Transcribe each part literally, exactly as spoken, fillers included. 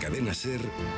Cadena SER,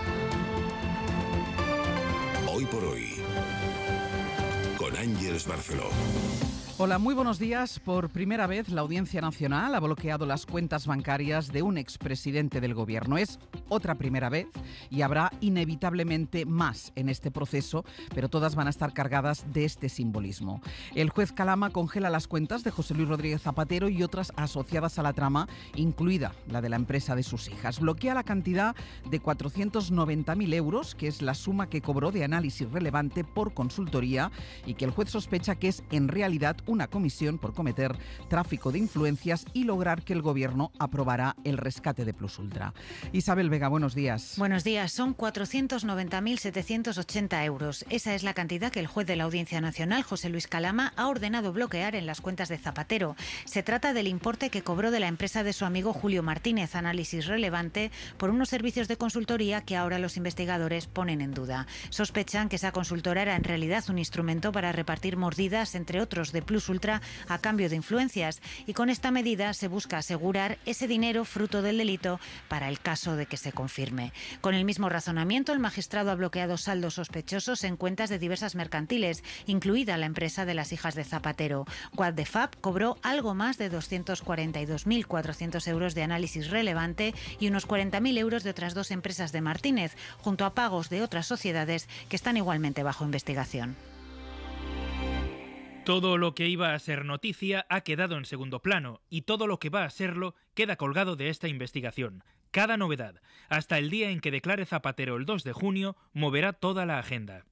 Hoy por Hoy, con Ángeles Barceló. Hola, muy buenos días. Por primera vez, la Audiencia Nacional ha bloqueado las cuentas bancarias de un expresidente del Gobierno. Es otra primera vez y habrá inevitablemente más en este proceso, pero todas van a estar cargadas de este simbolismo. El juez Calama congela las cuentas de José Luis Rodríguez Zapatero y otras asociadas a la trama, incluida la de la empresa de sus hijas. Bloquea la cantidad de cuatrocientos noventa mil euros, que es la suma que cobró de análisis relevante por consultoría y que el juez sospecha que es en realidad una comisión por cometer tráfico de influencias y lograr que el Gobierno aprobará el rescate de Plus Ultra. Isabel Vega, buenos días. Buenos días. Son cuatrocientos noventa mil setecientos ochenta euros. Esa es la cantidad que el juez de la Audiencia Nacional, José Luis Calama, ha ordenado bloquear en las cuentas de Zapatero. Se trata del importe que cobró de la empresa de su amigo Julio Martínez, Análisis Relevante, por unos servicios de consultoría que ahora los investigadores ponen en duda. Sospechan que esa consultora era en realidad un instrumento para repartir mordidas, entre otros, de Plus Ultra a cambio de influencias, y con esta medida se busca asegurar ese dinero fruto del delito para el caso de que se confirme. Con el mismo razonamiento, el magistrado ha bloqueado saldos sospechosos en cuentas de diversas mercantiles, incluida la empresa de las hijas de Zapatero. Quad de Fab cobró algo más de doscientos cuarenta y dos mil cuatrocientos euros de análisis relevante y unos cuarenta mil euros de otras dos empresas de Martínez, junto a pagos de otras sociedades que están igualmente bajo investigación. Todo lo que iba a ser noticia ha quedado en segundo plano y todo lo que va a serlo queda colgado de esta investigación. Cada novedad, hasta el día en que declare Zapatero el dos de junio, moverá toda la agenda.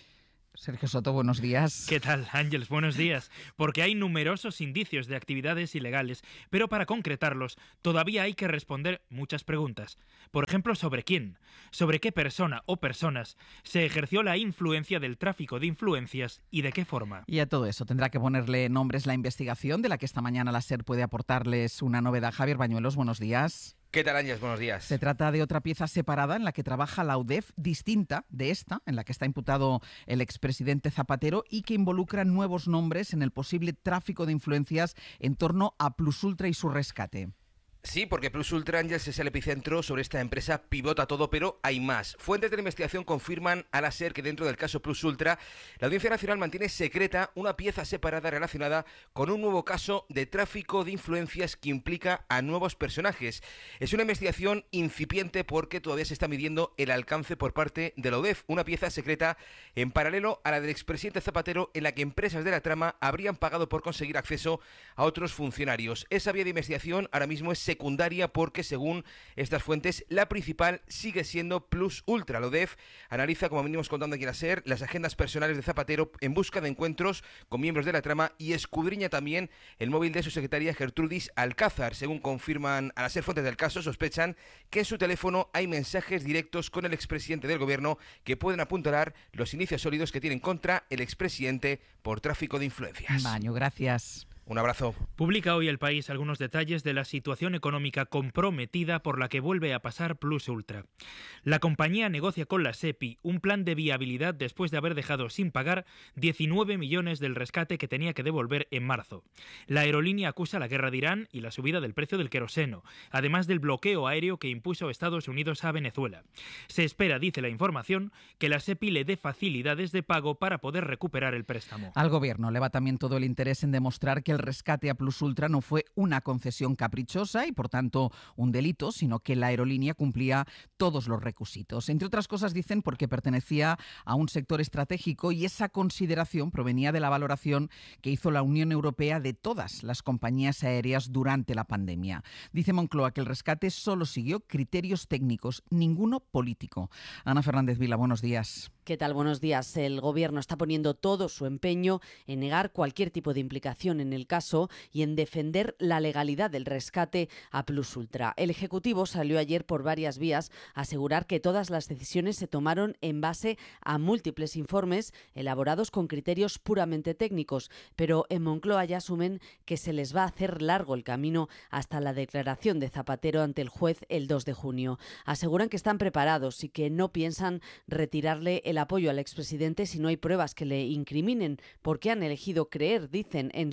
Sergio Soto, buenos días. ¿Qué tal, Ángeles? Buenos días. Porque hay numerosos indicios de actividades ilegales, pero para concretarlos todavía hay que responder muchas preguntas. Por ejemplo, ¿sobre quién? ¿Sobre qué persona o personas se ejerció la influencia del tráfico de influencias y de qué forma? Y a todo eso tendrá que ponerle nombres la investigación, de la que esta mañana la SER puede aportarles una novedad. Javier Bañuelos, buenos días. ¿Qué tal, Ángeles? Buenos días. Se trata de otra pieza separada en la que trabaja la U D E F, distinta de esta, en la que está imputado el expresidente Zapatero y que involucra nuevos nombres en el posible tráfico de influencias en torno a Plus Ultra y su rescate. Sí, porque Plus Ultra, Ángeles, es el epicentro sobre esta empresa, pivota todo, pero hay más. Fuentes de la investigación confirman a la SER que dentro del caso Plus Ultra, la Audiencia Nacional mantiene secreta una pieza separada relacionada con un nuevo caso de tráfico de influencias que implica a nuevos personajes. Es una investigación incipiente porque todavía se está midiendo el alcance por parte de la U D E F, una pieza secreta en paralelo a la del expresidente Zapatero, en la que empresas de la trama habrían pagado por conseguir acceso a otros funcionarios. Esa vía de investigación ahora mismo es secreta secundaria porque, según estas fuentes, la principal sigue siendo Plus Ultra. La U D E F analiza, como venimos contando aquí en la SER, las agendas personales de Zapatero en busca de encuentros con miembros de la trama y escudriña también el móvil de su secretaria Gertrudis Alcázar. Según confirman a la SER fuentes del caso, sospechan que en su teléfono hay mensajes directos con el expresidente del Gobierno que pueden apuntalar los indicios sólidos que tienen contra el expresidente por tráfico de influencias. Baño, gracias. Un abrazo. Publica hoy El País algunos detalles de la situación económica comprometida por la que vuelve a pasar Plus Ultra. La compañía negocia con la SEPI un plan de viabilidad después de haber dejado sin pagar diecinueve millones del rescate que tenía que devolver en marzo. La aerolínea acusa la guerra de Irán y la subida del precio del queroseno, además del bloqueo aéreo que impuso Estados Unidos a Venezuela. Se espera, dice la información, que la SEPI le dé facilidades de pago para poder recuperar el préstamo. Al Gobierno le va también todo el interés en demostrar que el rescate a Plus Ultra no fue una concesión caprichosa y, por tanto, un delito, sino que la aerolínea cumplía todos los requisitos. Entre otras cosas, dicen, porque pertenecía a un sector estratégico y esa consideración provenía de la valoración que hizo la Unión Europea de todas las compañías aéreas durante la pandemia. Dice Moncloa que el rescate solo siguió criterios técnicos, ninguno político. Ana Fernández Vila, buenos días. ¿Qué tal? Buenos días. El Gobierno está poniendo todo su empeño en negar cualquier tipo de implicación en el caso y en defender la legalidad del rescate a Plus Ultra. El Ejecutivo salió ayer por varias vías a asegurar que todas las decisiones se tomaron en base a múltiples informes elaborados con criterios puramente técnicos, pero en Moncloa ya asumen que se les va a hacer largo el camino hasta la declaración de Zapatero ante el juez el dos de junio. Aseguran que están preparados y que no piensan retirarle el el apoyo al expresidente si no hay pruebas que le incriminen, porque han elegido creer, dicen, en su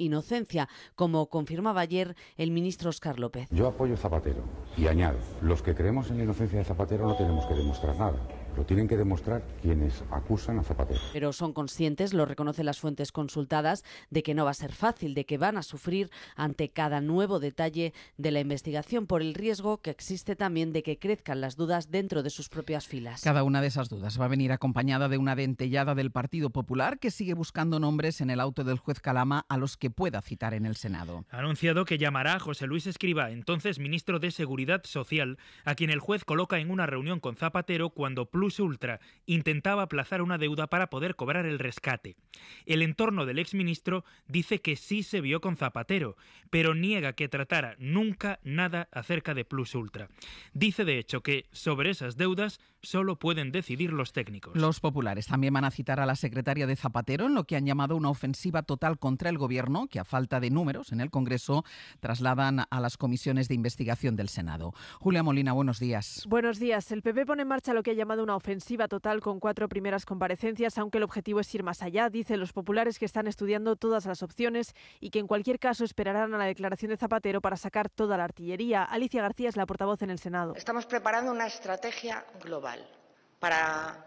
inocencia, como confirmaba ayer el ministro Óscar López. Yo apoyo a Zapatero y añado, los que creemos en la inocencia de Zapatero no tenemos que demostrar nada. Lo tienen que demostrar quienes acusan a Zapatero. Pero son conscientes, lo reconocen las fuentes consultadas, de que no va a ser fácil, de que van a sufrir ante cada nuevo detalle de la investigación por el riesgo que existe también de que crezcan las dudas dentro de sus propias filas. Cada una de esas dudas va a venir acompañada de una dentellada del Partido Popular que sigue buscando nombres en el auto del juez Calama a los que pueda citar en el Senado. Ha anunciado que llamará a José Luis Escrivá, entonces ministro de Seguridad Social, a quien el juez coloca en una reunión con Zapatero cuando Plus Ultra intentaba aplazar una deuda para poder cobrar el rescate. El entorno del exministro dice que sí se vio con Zapatero, pero niega que tratara nunca nada acerca de Plus Ultra. Dice de hecho que sobre esas deudas solo pueden decidir los técnicos. Los populares también van a citar a la secretaria de Zapatero en lo que han llamado una ofensiva total contra el gobierno, que a falta de números en el Congreso trasladan a las comisiones de investigación del Senado. Julia Molina, buenos días. Buenos días. El P P pone en marcha lo que ha llamado una ofensiva total con cuatro primeras comparecencias, aunque el objetivo es ir más allá. Dicen los populares que están estudiando todas las opciones y que en cualquier caso esperarán a la declaración de Zapatero para sacar toda la artillería. Alicia García es la portavoz en el Senado. Estamos preparando una estrategia global para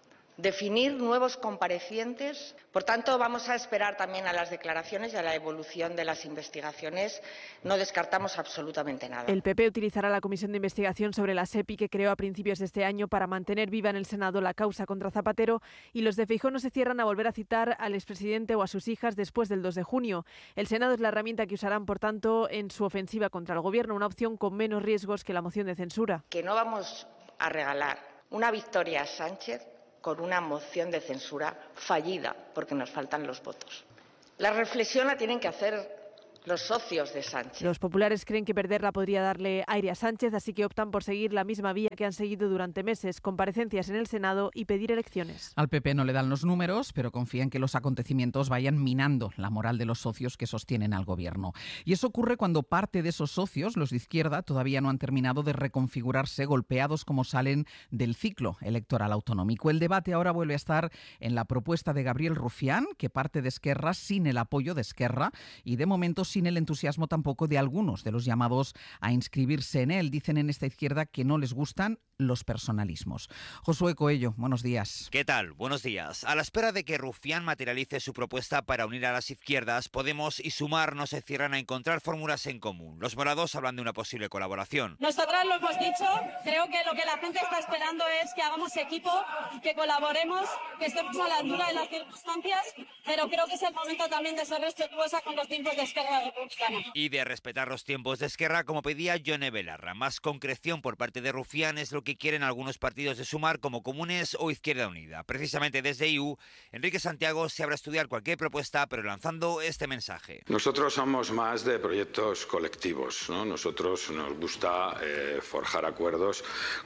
definir nuevos comparecientes. Por tanto, vamos a esperar también a las declaraciones y a la evolución de las investigaciones. No descartamos absolutamente nada. El P P utilizará la comisión de investigación sobre la SEPI que creó a principios de este año para mantener viva en el Senado la causa contra Zapatero, y los de Feijóo no se cierran a volver a citar al expresidente o a sus hijas después del dos de junio. El Senado es la herramienta que usarán, por tanto, en su ofensiva contra el Gobierno, una opción con menos riesgos que la moción de censura. Que no vamos a regalar una victoria a Sánchez con una moción de censura fallida, porque nos faltan los votos. La reflexión la tienen que hacer los socios de Sánchez. Los populares creen que perderla podría darle aire a Sánchez, así que optan por seguir la misma vía que han seguido durante meses, comparecencias en el Senado y pedir elecciones. Al P P no le dan los números, pero confían que los acontecimientos vayan minando la moral de los socios que sostienen al Gobierno. Y eso ocurre cuando parte de esos socios, los de izquierda, todavía no han terminado de reconfigurarse, golpeados como salen del ciclo electoral autonómico. El debate ahora vuelve a estar en la propuesta de Gabriel Rufián, que parte de Esquerra sin el apoyo de Esquerra y de momento sin el entusiasmo tampoco de algunos de los llamados a inscribirse en él. Dicen en esta izquierda que no les gustan los personalismos. Josué Coello, buenos días. ¿Qué tal? Buenos días. A la espera de que Rufián materialice su propuesta para unir a las izquierdas, Podemos y Sumar no se cierran a encontrar fórmulas en común. Los morados hablan de una posible colaboración. Nosotras lo hemos dicho, creo que lo que la gente está esperando es que hagamos equipo, que colaboremos, que estemos a la altura de las circunstancias, pero creo que es el momento también de ser respetuosa con los tiempos de Esquerra Republicana. Y de respetar los tiempos de Esquerra, como pedía Yone Belarra. Más concreción por parte de Rufián es lo que quieren algunos partidos de Sumar, como Comunes o Izquierda Unida. Precisamente desde I U, Enrique Santiago se abre a estudiar cualquier propuesta, pero lanzando este mensaje. Nosotros somos más de proyectos colectivos, ¿no? Nosotros nos gusta eh, forjar acuerdos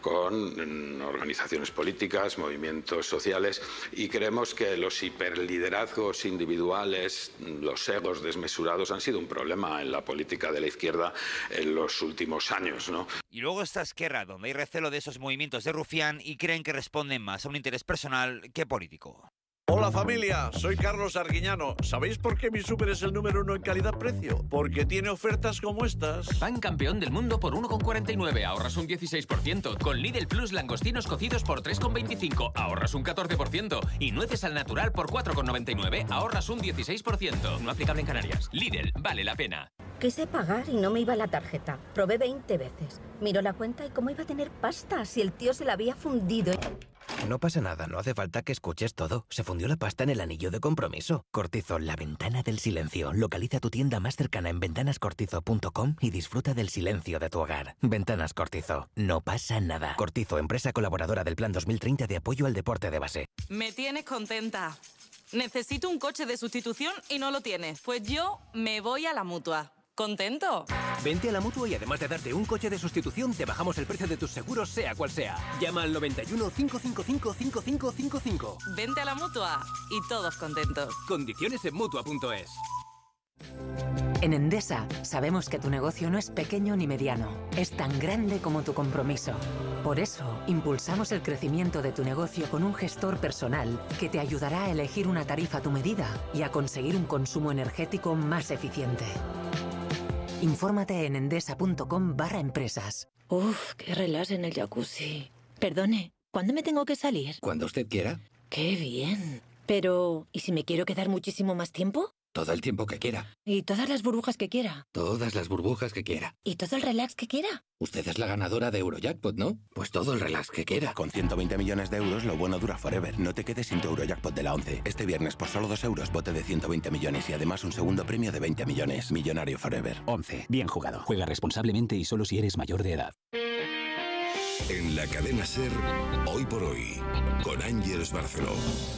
con mm, organizaciones políticas, movimientos sociales, y creemos que los hiperliderazgos individuales, los egos desmesurados han sido un problema en la política de la izquierda en los últimos años, ¿no? Y luego está Esquerra, donde hay recelo de esos movimientos de Rufián y creen que responden más a un interés personal que político. Hola familia, soy Carlos Arguiñano. ¿Sabéis por qué mi súper es el número uno en calidad-precio? Porque tiene ofertas como estas. Pan campeón del mundo por uno con cuarenta y nueve, ahorras un dieciséis por ciento. Con Lidl Plus langostinos cocidos por tres con veinticinco, ahorras un catorce por ciento. Y nueces al natural por cuatro con noventa y nueve, ahorras un dieciséis por ciento. No aplicable en Canarias. Lidl, vale la pena. Quise pagar y no me iba la tarjeta. Probé veinte veces. Miró la cuenta y cómo iba a tener pasta si el tío se la había fundido. No pasa nada, no hace falta que escuches todo. Se fundió la pasta en el anillo de compromiso. Cortizo, la ventana del silencio. Localiza tu tienda más cercana en ventanas cortizo punto com y disfruta del silencio de tu hogar. Ventanas Cortizo. No pasa nada. Cortizo, empresa colaboradora del Plan dos mil treinta de apoyo al deporte de base. Me tienes contenta. Necesito un coche de sustitución y no lo tienes. Pues yo me voy a la Mutua. ¿Contento? Vente a la Mutua y además de darte un coche de sustitución, te bajamos el precio de tus seguros, sea cual sea. Llama al noventa y uno, cinco cinco cinco, cinco cinco cinco cinco. Vente a la Mutua y todos contentos. Condiciones en Mutua punto es. En Endesa sabemos que tu negocio no es pequeño ni mediano, es tan grande como tu compromiso. Por eso, impulsamos el crecimiento de tu negocio con un gestor personal que te ayudará a elegir una tarifa a tu medida y a conseguir un consumo energético más eficiente. Infórmate en endesa.com barra empresas. Uf, qué relax en el jacuzzi. Perdone, ¿cuándo me tengo que salir? Cuando usted quiera. ¡Qué bien! Pero, ¿y si me quiero quedar muchísimo más tiempo? Todo el tiempo que quiera. ¿Y todas las burbujas que quiera? Todas las burbujas que quiera. ¿Y todo el relax que quiera? Usted es la ganadora de Eurojackpot, ¿no? Pues todo el relax que quiera. Con ciento veinte millones de euros, lo bueno dura forever. No te quedes sin tu Eurojackpot de la once. Este viernes, por solo dos euros, bote de ciento veinte millones y además un segundo premio de veinte millones. Millonario forever. once. Bien jugado. Juega responsablemente y solo si eres mayor de edad. En la cadena SER, Hoy por Hoy, con Ángeles Barceló.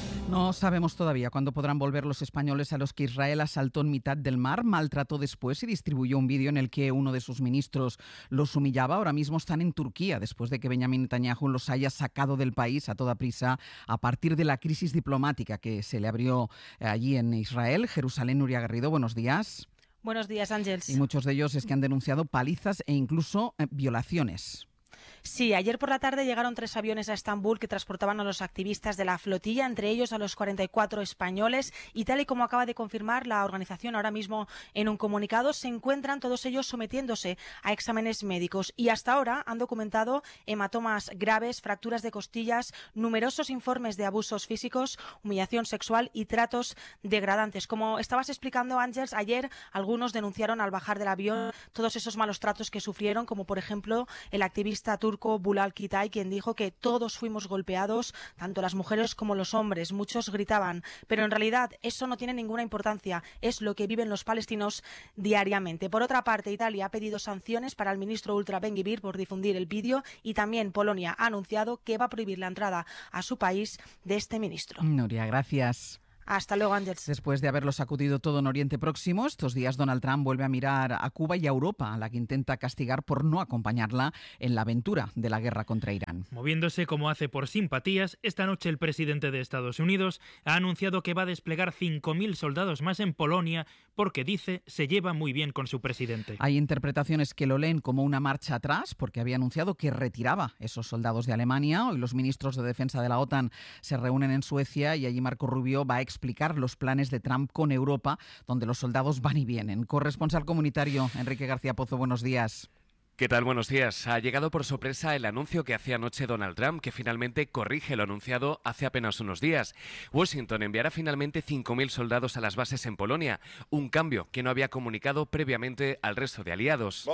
No sabemos todavía cuándo podrán volver los españoles a los que Israel asaltó en mitad del mar, maltrató después y distribuyó un vídeo en el que uno de sus ministros los humillaba. Ahora mismo están en Turquía, después de que Benjamin Netanyahu los haya sacado del país a toda prisa a partir de la crisis diplomática que se le abrió allí en Israel. Jerusalén, Nuria Garrido, buenos días. Buenos días, Ángeles. Y muchos de ellos es que han denunciado palizas e incluso eh, violaciones. Sí, ayer por la tarde llegaron tres aviones a Estambul que transportaban a los activistas de la flotilla, entre ellos a los cuarenta y cuatro españoles, y tal y como acaba de confirmar la organización ahora mismo en un comunicado, se encuentran todos ellos sometiéndose a exámenes médicos y hasta ahora han documentado hematomas graves, fracturas de costillas, numerosos informes de abusos físicos, humillación sexual y tratos degradantes. Como estabas explicando, Ángeles, ayer algunos denunciaron al bajar del avión todos esos malos tratos que sufrieron, como por ejemplo el activista turco Bulal Kitay, quien dijo que todos fuimos golpeados, tanto las mujeres como los hombres. Muchos gritaban, pero en realidad eso no tiene ninguna importancia, es lo que viven los palestinos diariamente. Por otra parte, Italia ha pedido sanciones para el ministro ultra Ben-Gvir por difundir el vídeo y también Polonia ha anunciado que va a prohibir la entrada a su país de este ministro. Nuria, gracias. Hasta luego, Ángeles. Después de haberlo sacudido todo en Oriente Próximo, estos días Donald Trump vuelve a mirar a Cuba y a Europa, a la que intenta castigar por no acompañarla en la aventura de la guerra contra Irán. Moviéndose como hace por simpatías, esta noche el presidente de Estados Unidos ha anunciado que va a desplegar cinco mil soldados más en Polonia porque, dice, se lleva muy bien con su presidente. Hay interpretaciones que lo leen como una marcha atrás, porque había anunciado que retiraba esos soldados de Alemania. Hoy los ministros de defensa de la OTAN se reúnen en Suecia y allí Marco Rubio va a explicar los planes de Trump con Europa, donde los soldados van y vienen. Corresponsal comunitario, Enrique García Pozo, buenos días. ¿Qué tal? Buenos días. Ha llegado por sorpresa el anuncio que hacía anoche Donald Trump, que finalmente corrige lo anunciado hace apenas unos días. Washington enviará finalmente cinco mil soldados a las bases en Polonia, un cambio que no había comunicado previamente al resto de aliados.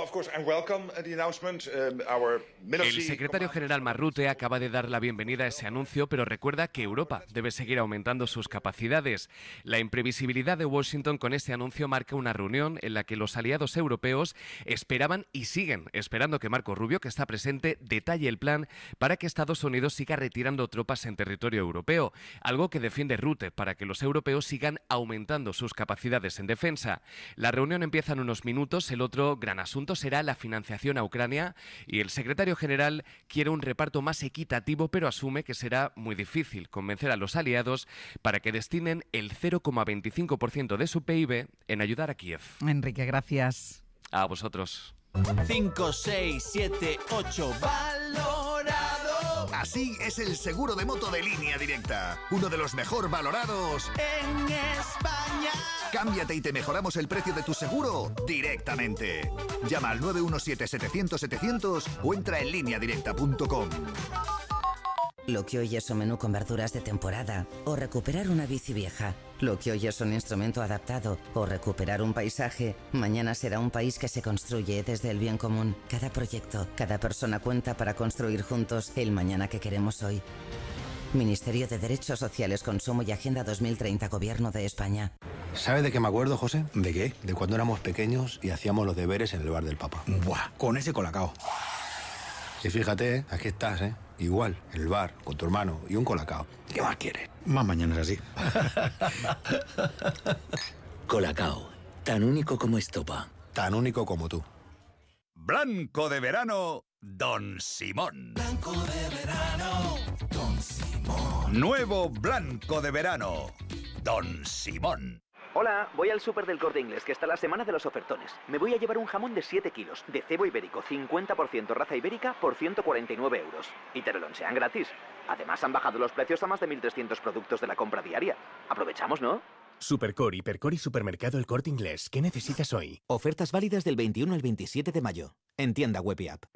El secretario general Mark Rutte acaba de dar la bienvenida a ese anuncio, pero recuerda que Europa debe seguir aumentando sus capacidades. La imprevisibilidad de Washington con este anuncio marca una reunión en la que los aliados europeos esperaban y siguen esperando que Marco Rubio, que está presente, detalle el plan para que Estados Unidos siga retirando tropas en territorio europeo, algo que defiende Rutte para que los europeos sigan aumentando sus capacidades en defensa. La reunión empieza en unos minutos. El otro gran asunto será la financiación a Ucrania y el secretario general quiere un reparto más equitativo, pero asume que será muy difícil convencer a los aliados para que destinen el cero coma veinticinco por ciento de su P I B en ayudar a Kiev. Enrique, gracias. A vosotros. cinco, seis, siete, ocho, valorado. Así es el seguro de moto de Línea Directa. Uno de los mejor valorados en España. Cámbiate y te mejoramos el precio de tu seguro directamente. Llama al nueve uno siete, setecientos, setecientos o entra en línea directa punto com. Lo que hoy es un menú con verduras de temporada o recuperar una bici vieja. Lo que hoy es un instrumento adaptado o recuperar un paisaje, mañana será un país que se construye desde el bien común. Cada proyecto, cada persona cuenta para construir juntos el mañana que queremos hoy. Ministerio de Derechos Sociales, Consumo y Agenda dos mil treinta, Gobierno de España. ¿Sabe de qué me acuerdo, José? ¿De qué? De cuando éramos pequeños y hacíamos los deberes en el bar del Papa. Buah, con ese colacao. Y fíjate, ¿eh? Aquí estás, ¿eh? Igual, en el bar, con tu hermano y un colacao. ¿Qué más quieres? Más mañanas así. Colacao, tan único como estopa. Tan único como tú. Blanco de verano, Don Simón. Blanco de verano, Don Simón. Nuevo Blanco de verano, Don Simón. Hola, voy al súper del Corte Inglés, que está la semana de los ofertones. Me voy a llevar un jamón de siete kilos, de cebo ibérico, cincuenta por ciento raza ibérica, por ciento cuarenta y nueve euros. Y te lo lonchean gratis. Además, han bajado los precios a más de mil trescientos productos de la compra diaria. Aprovechamos, ¿no? Supercore, Hipercore y Supermercado El Corte Inglés. ¿Qué necesitas hoy? Ofertas válidas del veintiuno al veintisiete de mayo. En tienda web y app.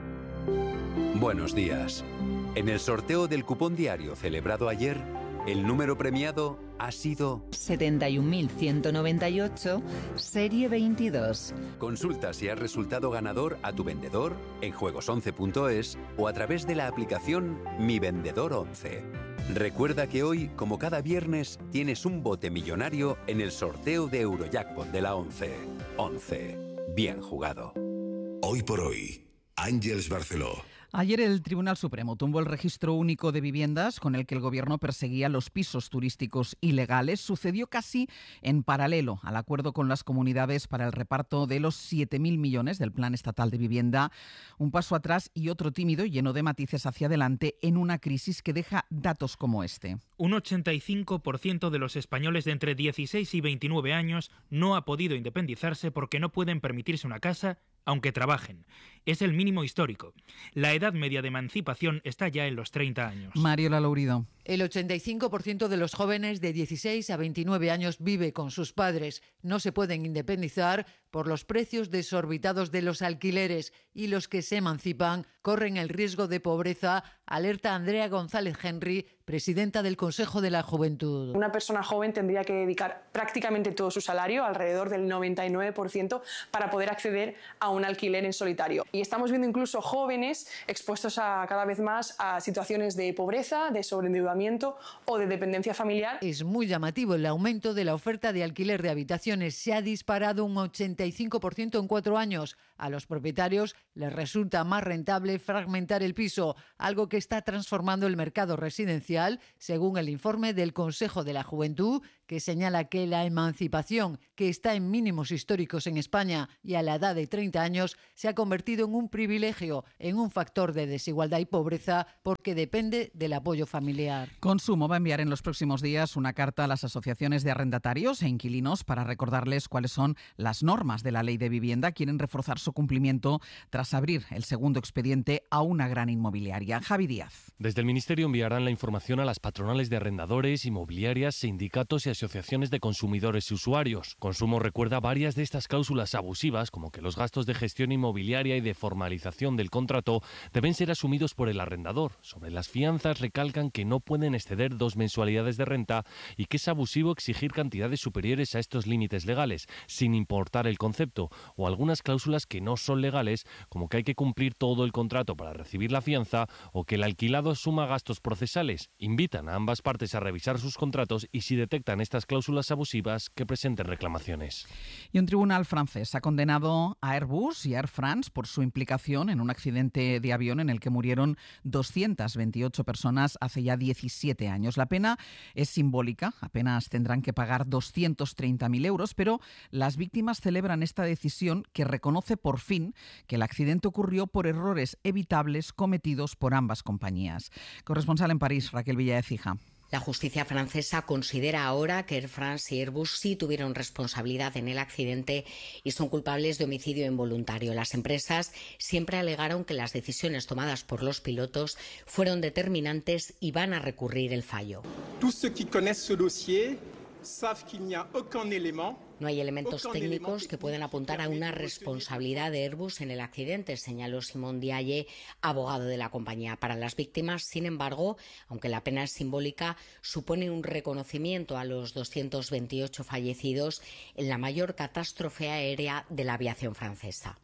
Buenos días. En el sorteo del cupón diario celebrado ayer, el número premiado ha sido setenta y un mil ciento noventa y ocho, serie veintidós. Consulta si has resultado ganador a tu vendedor en juegos once punto es o a través de la aplicación Mi Vendedor once. Recuerda que hoy, como cada viernes, tienes un bote millonario en el sorteo de Eurojackpot de la once. once. Bien jugado. Hoy por hoy, Ángeles Barceló. Ayer el Tribunal Supremo tumbó el registro único de viviendas con el que el Gobierno perseguía los pisos turísticos ilegales. Sucedió casi en paralelo al acuerdo con las comunidades para el reparto de los siete mil millones del Plan Estatal de Vivienda. Un paso atrás y otro tímido, lleno de matices hacia adelante, en una crisis que deja datos como este. Un ochenta y cinco por ciento de los españoles de entre dieciséis y veintinueve años no ha podido independizarse porque no pueden permitirse una casa aunque trabajen. Es el mínimo histórico. La edad media de emancipación está ya en los treinta años. Mariola Lourido. El ochenta y cinco por ciento de los jóvenes de dieciséis a veintinueve años vive con sus padres. No se pueden independizar por los precios desorbitados de los alquileres y los que se emancipan corren el riesgo de pobreza, alerta Andrea González Henry, presidenta del Consejo de la Juventud. Una persona joven tendría que dedicar prácticamente todo su salario, alrededor del noventa y nueve por ciento, para poder acceder a un alquiler en solitario. Y estamos viendo incluso jóvenes expuestos a, cada vez más a situaciones de pobreza, de sobreendeudamiento o de dependencia familiar. Es muy llamativo el aumento de la oferta de alquiler de habitaciones. Se ha disparado un ochenta y cinco por ciento en cuatro años. A los propietarios les resulta más rentable fragmentar el piso, algo que está transformando el mercado residencial, según el informe del Consejo de la Juventud, que señala que la emancipación, que está en mínimos históricos en España y a la edad de treinta años, se ha convertido en un privilegio, en un factor de desigualdad y pobreza, porque depende del apoyo familiar. Consumo va a enviar en los próximos días una carta a las asociaciones de arrendatarios e inquilinos para recordarles cuáles son las normas de la Ley de Vivienda. Quieren reforzar su cumplimiento tras abrir el segundo expediente a una gran inmobiliaria. Javi Díaz. Desde el Ministerio enviarán la información a las patronales de arrendadores, inmobiliarias, sindicatos y asociaciones de consumidores y usuarios. Consumo recuerda varias de estas cláusulas abusivas, como que los gastos de gestión inmobiliaria y de formalización del contrato deben ser asumidos por el arrendador. Sobre las fianzas recalcan que no pueden exceder dos mensualidades de renta y que es abusivo exigir cantidades superiores a estos límites legales, sin importar el concepto, o algunas cláusulas que no son legales, como que hay que cumplir todo el contrato para recibir la fianza o que el alquilado asuma gastos procesales. Invitan a ambas partes a revisar sus contratos y, si detectan estas cláusulas abusivas, que presenten reclamaciones. Y un tribunal francés ha condenado a Airbus y a Air France por su implicación en un accidente de avión en el que murieron doscientas veintiocho personas hace ya diecisiete años. La pena es simbólica, apenas tendrán que pagar doscientos treinta mil euros, pero las víctimas celebran esta decisión que reconoce por fin que el accidente ocurrió por errores evitables cometidos por ambas compañías. Corresponsal en París, Raquel Villaecija. La justicia francesa considera ahora que Air France y Airbus sí tuvieron responsabilidad en el accidente y son culpables de homicidio involuntario. Las empresas siempre alegaron que las decisiones tomadas por los pilotos fueron determinantes y van a recurrir el fallo. Tous ceux qui connaissent ce dossier savent qu'il n'y a aucun élément. No hay elementos técnicos que puedan apuntar a una responsabilidad de Airbus en el accidente, señaló Simon Diaye, abogado de la compañía. Para las víctimas, sin embargo, aunque la pena es simbólica, supone un reconocimiento a los doscientos veintiocho fallecidos en la mayor catástrofe aérea de la aviación francesa.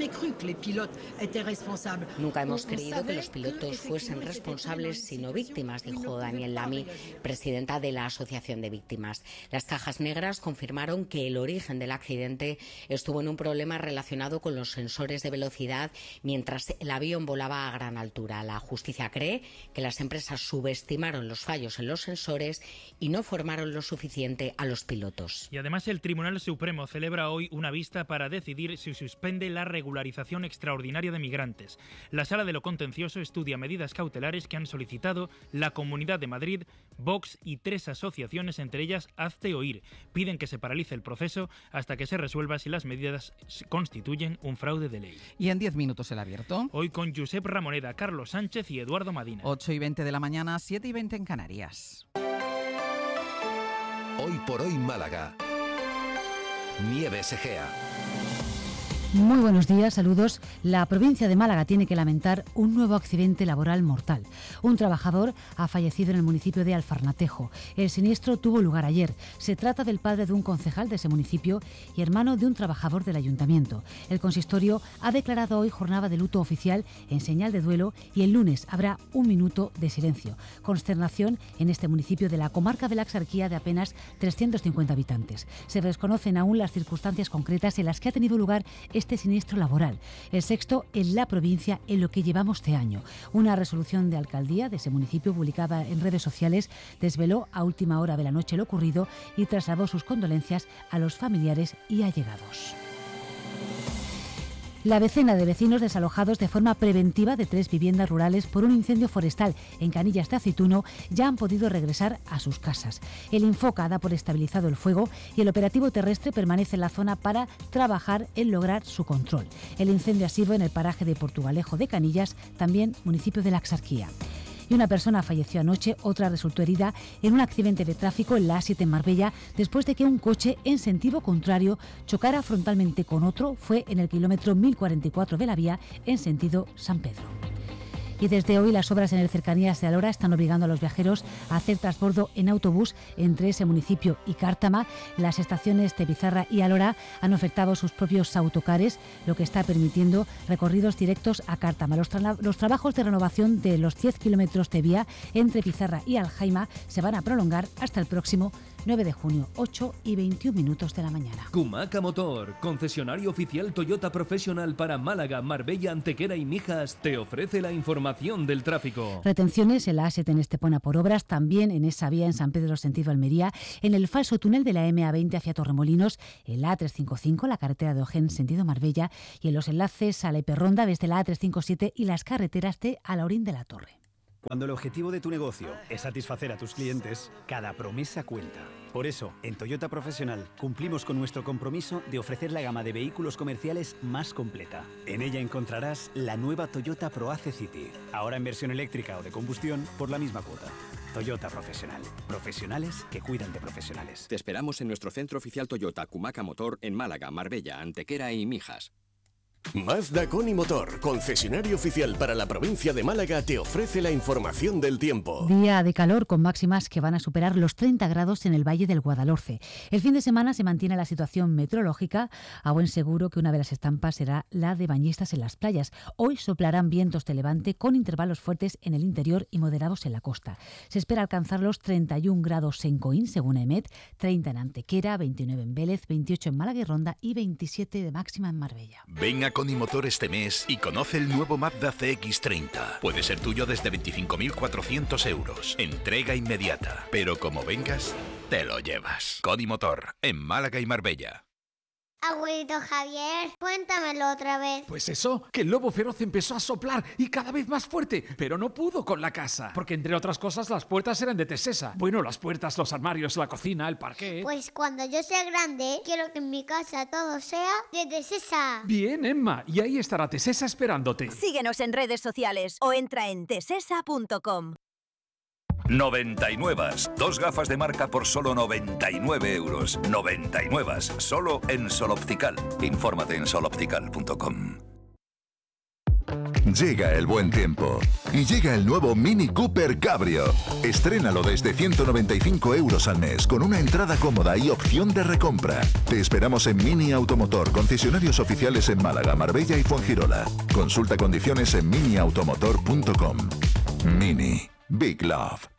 Nunca hemos creído que los pilotos fuesen responsables, sino víctimas, dijo Daniel Lamy, presidenta de la Asociación de Víctimas. Las cajas negras confirmaron que el origen del accidente estuvo en un problema relacionado con los sensores de velocidad mientras el avión volaba a gran altura. La justicia cree que las empresas subestimaron los fallos en los sensores y no formaron lo suficiente a los pilotos. Y además el Tribunal Supremo celebra hoy una vista para decidir si suspende la regularización extraordinaria de migrantes. La Sala de lo Contencioso estudia medidas cautelares que han solicitado la Comunidad de Madrid, Vox y tres asociaciones, entre ellas Hazte Oír. Piden que se paralice el proceso hasta que se resuelva si las medidas constituyen un fraude de ley. Y en diez minutos el abierto. Hoy con Josep Ramoneda, Carlos Sánchez y Eduardo Madina. ocho y veinte de la mañana, siete y veinte en Canarias. Hoy por hoy Málaga. Nieves Egea. Muy buenos días, saludos. La provincia de Málaga tiene que lamentar un nuevo accidente laboral mortal. Un trabajador ha fallecido en el municipio de Alfarnatejo. El siniestro tuvo lugar ayer. Se trata del padre de un concejal de ese municipio y hermano de un trabajador del ayuntamiento. El consistorio ha declarado hoy jornada de luto oficial en señal de duelo y el lunes habrá un minuto de silencio. Consternación en este municipio de la comarca de la Axarquía de apenas trescientos cincuenta habitantes. Se desconocen aún las circunstancias concretas en las que ha tenido lugar este siniestro laboral, el sexto en la provincia en lo que llevamos de año. Una resolución de alcaldía de ese municipio publicada en redes sociales desveló a última hora de la noche lo ocurrido y trasladó sus condolencias a los familiares y allegados. La decena de vecinos desalojados de forma preventiva de tres viviendas rurales por un incendio forestal en Canillas de Aceituno ya han podido regresar a sus casas. El Infoca da por estabilizado el fuego y el operativo terrestre permanece en la zona para trabajar en lograr su control. El incendio ha sido en el paraje de Portugalejo de Canillas, también municipio de la Axarquía. Y una persona falleció anoche, otra resultó herida en un accidente de tráfico en la A siete en Marbella después de que un coche en sentido contrario chocara frontalmente con otro. Fue en el kilómetro mil cuarenta y cuatro de la vía en sentido San Pedro. Y desde hoy las obras en el cercanías de Alhora están obligando a los viajeros a hacer transbordo en autobús entre ese municipio y Cártama. Las estaciones de Pizarra y Alhora han ofertado sus propios autocares, lo que está permitiendo recorridos directos a Cártama. Los, tra- los trabajos de renovación de los diez kilómetros de vía entre Pizarra y Aljaima se van a prolongar hasta el próximo nueve de junio, ocho y veintiún minutos de la mañana. Kumaca Motor, concesionario oficial Toyota Professional para Málaga, Marbella, Antequera y Mijas, te ofrece la información del tráfico. Retenciones en la A siete en Estepona por obras, también en esa vía en San Pedro sentido Almería, en el falso túnel de la M A veinte hacia Torremolinos, en la A trescientos cincuenta y cinco, la carretera de Ojén sentido Marbella y en los enlaces a la Hiperronda desde la A trescientos cincuenta y siete y las carreteras de Alaurín de la Torre. Cuando el objetivo de tu negocio es satisfacer a tus clientes, cada promesa cuenta. Por eso, en Toyota Professional cumplimos con nuestro compromiso de ofrecer la gama de vehículos comerciales más completa. En ella encontrarás la nueva Toyota ProAce City, ahora en versión eléctrica o de combustión por la misma cuota. Toyota Professional. Profesionales que cuidan de profesionales. Te esperamos en nuestro centro oficial Toyota Kumaca Motor en Málaga, Marbella, Antequera y Mijas. Mazda Conimotor, concesionario oficial para la provincia de Málaga, te ofrece la información del tiempo. Día de calor con máximas que van a superar los treinta grados en el Valle del Guadalhorce. El fin de semana se mantiene la situación meteorológica. A buen seguro que una de las estampas será la de bañistas en las playas. Hoy soplarán vientos de levante con intervalos fuertes en el interior y moderados en la costa. Se espera alcanzar los treinta y un grados en Coín, según EMET, treinta en Antequera, veintinueve en Vélez, veintiocho en Málaga y Ronda y veintisiete de máxima en Marbella. Ven a Conimotor este mes y conoce el nuevo Mazda C X treinta. Puede ser tuyo desde veinticinco mil cuatrocientos euros. Entrega inmediata. Pero como vengas, te lo llevas. Conimotor, en Málaga y Marbella. Abuelito Javier, cuéntamelo otra vez. Pues eso, que el lobo feroz empezó a soplar y cada vez más fuerte, pero no pudo con la casa, porque entre otras cosas las puertas eran de Tesesa. Bueno, las puertas, los armarios, la cocina, el parquet. Pues cuando yo sea grande, quiero que en mi casa todo sea de Tesesa. Bien, Emma, y ahí estará Tesesa esperándote. Síguenos en redes sociales o entra en tesesa punto com. noventa y nueve. Dos gafas de marca por solo noventa y nueve euros. noventa y nueve. Solo en Sol Optical. Infórmate en sol optical punto com. Llega el buen tiempo y llega el nuevo Mini Cooper Cabrio. Estrénalo desde ciento noventa y cinco euros al mes con una entrada cómoda y opción de recompra. Te esperamos en Mini Automotor, concesionarios oficiales en Málaga, Marbella y Fuengirola. Consulta condiciones en mini automotor punto com. Mini. Big Love.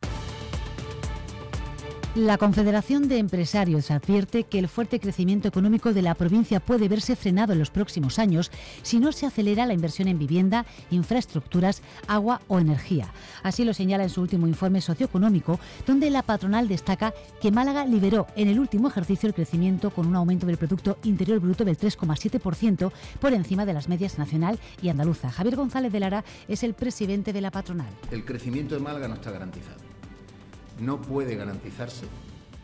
La Confederación de Empresarios advierte que el fuerte crecimiento económico de la provincia puede verse frenado en los próximos años si no se acelera la inversión en vivienda, infraestructuras, agua o energía. Así lo señala en su último informe socioeconómico, donde la patronal destaca que Málaga lideró en el último ejercicio el crecimiento con un aumento del Producto Interior Bruto del tres coma siete por ciento por encima de las medias nacional y andaluza. Javier González de Lara es el presidente de la patronal. El crecimiento de Málaga no está garantizado. No puede garantizarse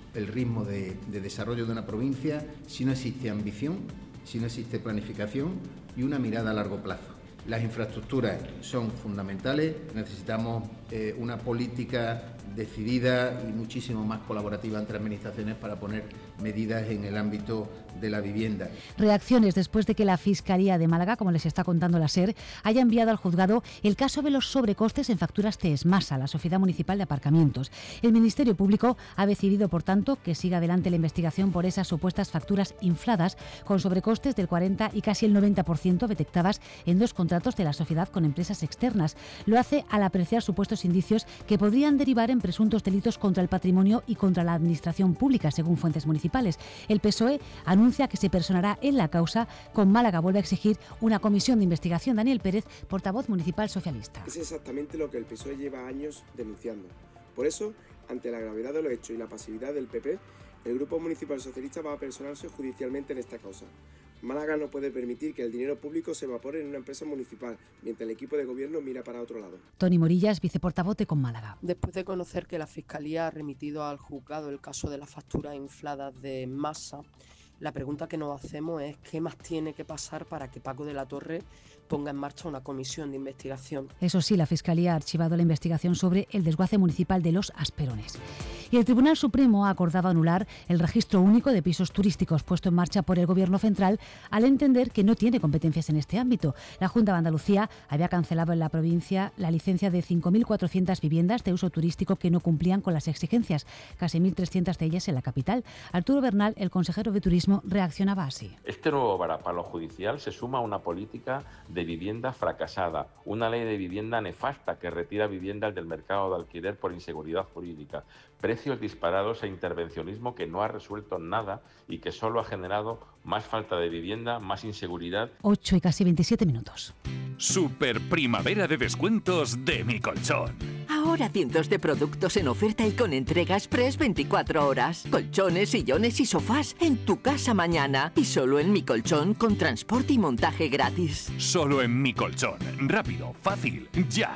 el ritmo de, de desarrollo de una provincia si no existe ambición, si no existe planificación y una mirada a largo plazo. Las infraestructuras son fundamentales, necesitamos eh, una política decidida y muchísimo más colaborativa entre administraciones para poner medidas en el ámbito de la vivienda. Reacciones después de que la Fiscalía de Málaga, como les está contando la SER, haya enviado al juzgado el caso de los sobrecostes en facturas Tesmasa, la Sociedad Municipal de Aparcamientos. El Ministerio Público ha decidido, por tanto, que siga adelante la investigación por esas supuestas facturas infladas con sobrecostes del cuarenta y casi el noventa por ciento detectadas en dos contratos de la sociedad con empresas externas. Lo hace al apreciar supuestos indicios que podrían derivar en presuntos delitos contra el patrimonio y contra la administración pública, según fuentes municipales. El P S O E anuncia que se personará en la causa. Con Málaga vuelve a exigir una comisión de investigación. Daniel Pérez, portavoz municipal socialista. Es exactamente lo que el P S O E lleva años denunciando. Por eso, ante la gravedad de los hechos y la pasividad del P P, el Grupo Municipal Socialista va a personarse judicialmente en esta causa. Málaga no puede permitir que el dinero público se evapore en una empresa municipal, mientras el equipo de gobierno mira para otro lado. Tony Morillas, viceportavoz de Con Málaga. Después de conocer que la Fiscalía ha remitido al juzgado el caso de las facturas infladas de Masa, la pregunta que nos hacemos es qué más tiene que pasar para que Paco de la Torre ponga en marcha una comisión de investigación. Eso sí, la Fiscalía ha archivado la investigación sobre el desguace municipal de Los Asperones. Y el Tribunal Supremo ha acordado anular el registro único de pisos turísticos puesto en marcha por el Gobierno central al entender que no tiene competencias en este ámbito. La Junta de Andalucía había cancelado en la provincia la licencia de cinco mil cuatrocientas viviendas de uso turístico que no cumplían con las exigencias, casi mil trescientas de ellas en la capital. Arturo Bernal, el consejero de Turismo, reaccionaba así. Este nuevo varapalo judicial se suma a una política de vivienda fracasada, una ley de vivienda nefasta que retira viviendas del mercado de alquiler por inseguridad jurídica, precios disparados e intervencionismo que no ha resuelto nada y que solo ha generado más falta de vivienda, más inseguridad. ocho y casi veintisiete minutos. Super primavera de descuentos de Mi Colchón. Ahora cientos de productos en oferta y con entrega express veinticuatro horas. Colchones, sillones y sofás en tu casa mañana. Y solo en Mi Colchón con transporte y montaje gratis. Solo en Mi Colchón. Rápido, fácil, ya.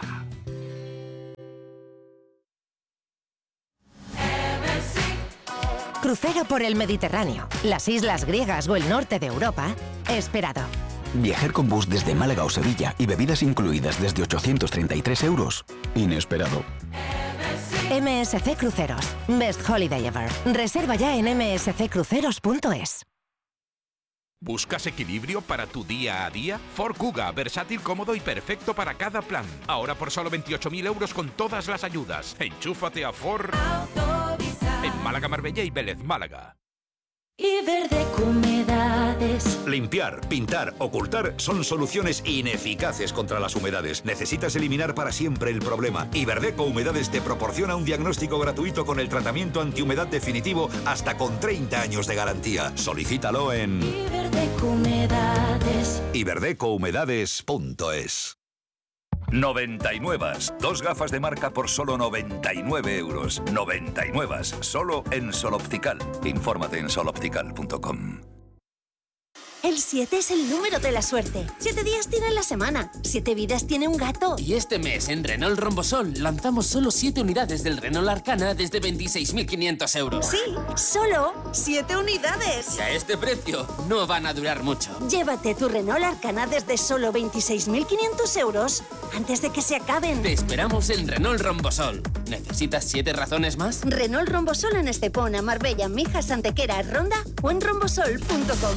Crucero por el Mediterráneo, las islas griegas o el norte de Europa, esperado. Viajar con bus desde Málaga o Sevilla y bebidas incluidas desde ochocientos treinta y tres euros, inesperado. M S C Cruceros, Best Holiday Ever. Reserva ya en m s c cruceros punto es. ¿Buscas equilibrio para tu día a día? Ford Kuga, versátil, cómodo y perfecto para cada plan. Ahora por solo veintiocho mil euros con todas las ayudas. Enchúfate a Ford en Málaga, Marbella y Vélez, Málaga. Iberdeco Humedades. Limpiar, pintar, ocultar son soluciones ineficaces contra las humedades. Necesitas eliminar para siempre el problema. Iberdeco Humedades te proporciona un diagnóstico gratuito con el tratamiento antihumedad definitivo hasta con treinta años de garantía. Solicítalo en Iberdeco Humedades. iberdeco humedades punto es. noventa y nueve. Dos gafas de marca por solo noventa y nueve euros. noventa y nueve. Solo en Sol Optical. Infórmate en sol optical punto com. El siete es el número de la suerte. Siete días tiene la semana. Siete vidas tiene un gato. Y este mes en Renault Rombosol lanzamos solo siete unidades del Renault Arcana desde veintiséis mil quinientos euros. Sí, solo siete unidades. Y a este precio no van a durar mucho. Llévate tu Renault Arcana desde solo veintiséis mil quinientos euros antes de que se acaben. Te esperamos en Renault Rombosol. ¿Necesitas siete razones más? Renault Rombosol en Estepona, Marbella, Mijas, Antequera, Ronda o en rombosol punto com.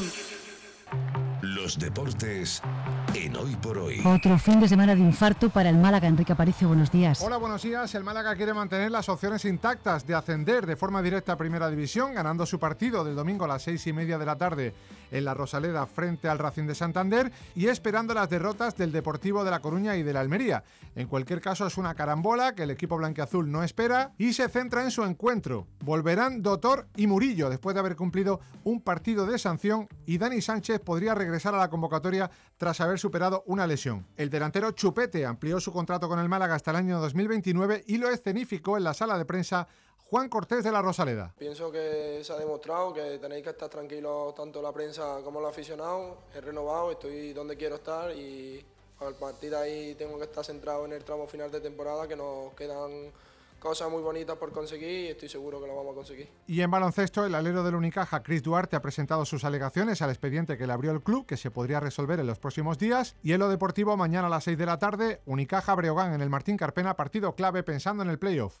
Los deportes en Hoy por Hoy. Otro fin de semana de infarto para el Málaga. Enrique Aparicio, buenos días. Hola, buenos días. El Málaga quiere mantener las opciones intactas de ascender de forma directa a Primera División, ganando su partido del domingo a las seis y media de la tarde en la Rosaleda frente al Racing de Santander y esperando las derrotas del Deportivo de La Coruña y de la Almería. En cualquier caso, es una carambola que el equipo blanquiazul no espera y se centra en su encuentro. Volverán Dotor y Murillo después de haber cumplido un partido de sanción y Dani Sánchez podría regresar a la convocatoria tras haber superado una lesión. El delantero Chupete amplió su contrato con el Málaga hasta el año dos mil veintinueve y lo escenificó en la sala de prensa Juan Cortés de la Rosaleda. Pienso que se ha demostrado que tenéis que estar tranquilos tanto la prensa como los aficionados. He renovado, estoy donde quiero estar y a partir de ahí tengo que estar centrado en el tramo final de temporada, que nos quedan cosas muy bonitas por conseguir y estoy seguro que lo vamos a conseguir. Y en baloncesto, el alero del Unicaja, Chris Duarte, ha presentado sus alegaciones al expediente que le abrió el club, que se podría resolver en los próximos días. Y en lo deportivo, mañana a las seis de la tarde, Unicaja Breogán en el Martín Carpena, partido clave pensando en el playoff.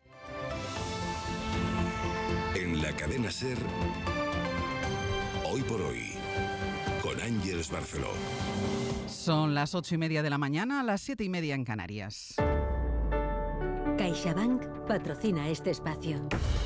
En la cadena SER, Hoy por Hoy, con Ángeles Barceló. Son las ocho y media de la mañana, las siete y media en Canarias. CaixaBank patrocina este espacio.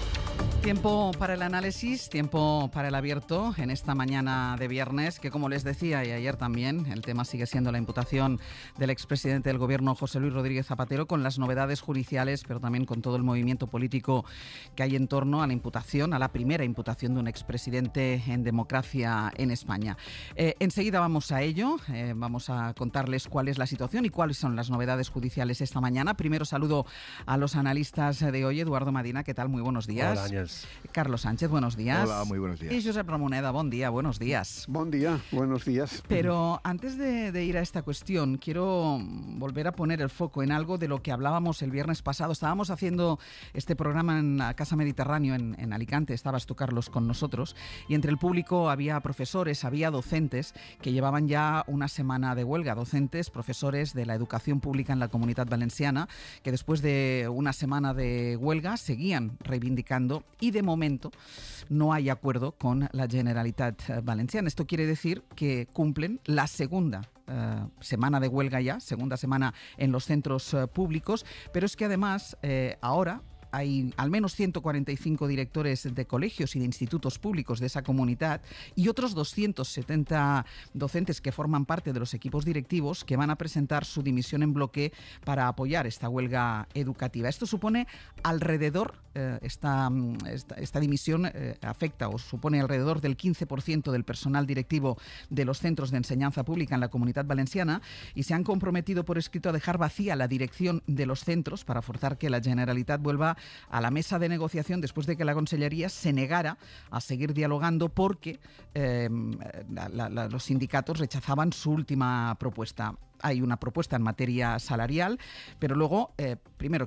Tiempo para el análisis, tiempo para el abierto en esta mañana de viernes, que como les decía y ayer también, el tema sigue siendo la imputación del expresidente del Gobierno, José Luis Rodríguez Zapatero, con las novedades judiciales, pero también con todo el movimiento político que hay en torno a la imputación, a la primera imputación de un expresidente en democracia en España. Eh, enseguida vamos a ello, eh, vamos a contarles cuál es la situación y cuáles son las novedades judiciales esta mañana. Primero saludo a los analistas de hoy. Eduardo Madina, ¿qué tal? Muy buenos días. Hola, Ángels. Carlos Sánchez, buenos días. Hola, muy buenos días. Y Josep Ramoneda, buen día, buenos días. Buen día, buenos días. Pero antes de, de ir a esta cuestión, quiero volver a poner el foco en algo de lo que hablábamos el viernes pasado. Estábamos haciendo este programa en la Casa Mediterráneo, en, en Alicante, estabas tú, Carlos, con nosotros, y entre el público había profesores, había docentes que llevaban ya una semana de huelga, docentes, profesores de la educación pública en la Comunitat Valenciana, que después de una semana de huelga seguían reivindicando y de momento no hay acuerdo con la Generalitat Valenciana. Esto quiere decir que cumplen la segunda Uh, semana de huelga ya, segunda semana en los centros uh, públicos, pero es que además eh, ahora hay al menos ciento cuarenta y cinco directores de colegios y de institutos públicos de esa comunidad y otros doscientos setenta docentes que forman parte de los equipos directivos que van a presentar su dimisión en bloque para apoyar esta huelga educativa. Esto supone alrededor, eh, esta, esta, esta dimisión eh, afecta o supone alrededor del quince por ciento del personal directivo de los centros de enseñanza pública en la Comunitat Valenciana y se han comprometido por escrito a dejar vacía la dirección de los centros para forzar que la Generalitat vuelva a la mesa de negociación después de que la Consellería se negara a seguir dialogando porque eh, la, la, los sindicatos rechazaban su última propuesta. Hay una propuesta en materia salarial, pero luego, eh, primero,